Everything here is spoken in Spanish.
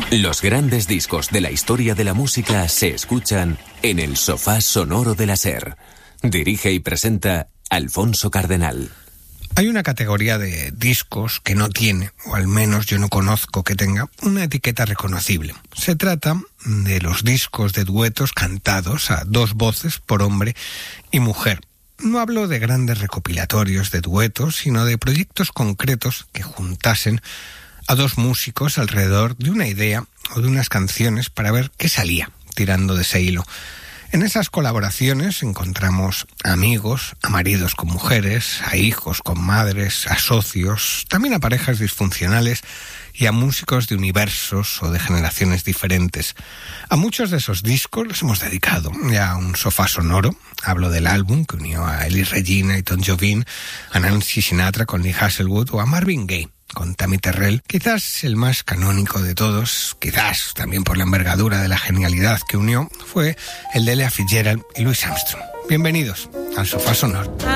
Los grandes discos de la historia de la música se escuchan en el Sofá Sonoro de la SER. Dirige y presenta Alfonso Cardenal. Hay una categoría de discos que no tiene, o al menos yo no conozco que tenga, una etiqueta reconocible. Se trata de los discos de duetos cantados a dos voces por hombre y mujer. No hablo de grandes recopilatorios de duetos, sino de proyectos concretos que juntasen a dos músicos alrededor de una idea o de unas canciones para ver qué salía tirando de ese hilo. En esas colaboraciones encontramos a amigos, a maridos con mujeres, a hijos con madres, a socios, también a parejas disfuncionales y a músicos de universos o de generaciones diferentes. A muchos de esos discos les hemos dedicado ya un sofá sonoro. Hablo del álbum que unió a Elis Regina y Tom Jobim, a Nancy Sinatra con Lee Hasselwood o a Marvin Gaye con Tammy Terrell. Quizás el más canónico de todos, quizás también por la envergadura de la genialidad que unió, fue el de Ella Fitzgerald y Louis Armstrong. Bienvenidos al Sofá Sonoro.